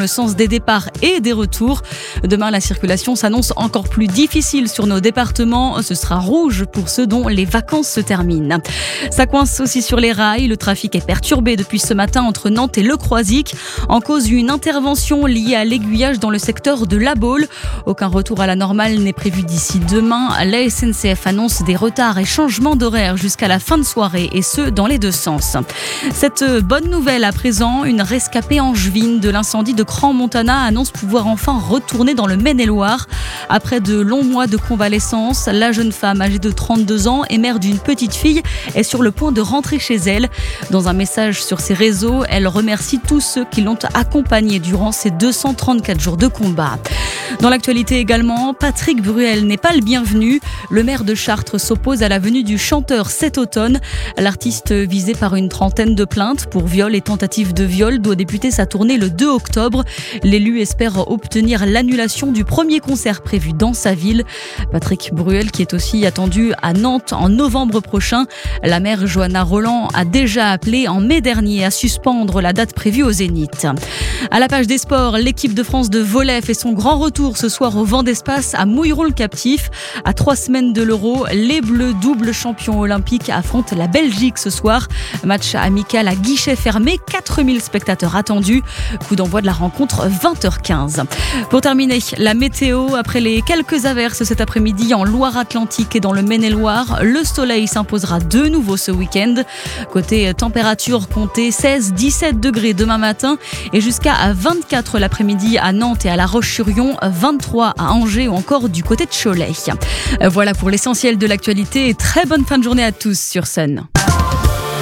le sens des départs et des retours. Demain, la circulation s'annonce encore plus difficile sur nos départements. Ce sera rouge pour ceux dont les vacances se terminent. Ça coince aussi sur les rails. Le trafic est perturbé depuis ce matin entre Nantes et Le Croisic. En cause, une intervention liée à l'aiguillage dans le secteur de La Baule. Aucun retour à la normale n'est prévu d'ici demain. La SNCF annonce des retards et changements d'horaire jusqu'à la fin de soirée, et ce, dans les deux sens. Cette bonne nouvelle à présent, une rescapée angevine de l'incendie de Crans-Montana annonce pouvoir enfin retourner dans le Maine-et-Loire. Après de longs mois de convalescence, la jeune femme âgée de 32 ans et mère d'une petite fille est sur le point de rentrer chez elle. Dans un message sur ses réseaux, elle remercie tous ceux qui l'ont accompagnée durant ces 234 jours de combat. Dans l'actualité également, Patrick Bruel n'est pas le bienvenu. Le maire de Chartres s'oppose à la venue du chanteur cet automne. L'artiste, visé par une trentaine de plaintes pour viol et tentative de viol, doit débuter sa tournée le 2 octobre. L'élu espère obtenir l'annulation du premier concert prévu dans sa ville. Patrick Bruel, qui est aussi attendu à Nantes en novembre prochain. La maire Johanna Roland a déjà appelé en mai dernier à suspendre la date prévue au Zénith. À la page des sports, l'équipe de France de volley fait son grand retour ce soir au vent d'espace à Mouilleron-le-Captif. À 3 semaines de l'Euro, les Bleus, double champions olympiques, affrontent la Belgique ce soir. Match amical à guichet fermé, 4000 spectateurs attendus. Coup d'envoi de la rencontre 20h15. Pour terminer, la météo. Après les quelques averses cet après-midi en Loire-Atlantique et dans le Maine-et-Loire, le soleil s'imposera de nouveau ce week-end. Côté température, comptez 16-17 degrés demain matin et jusqu'à 24 l'après-midi à Nantes et à La Roche-sur-Yon, 23 à Angers ou encore du côté de Cholet. Voilà pour l'essentiel de l'actualité et très bonne fin de journée à tous sur Sun.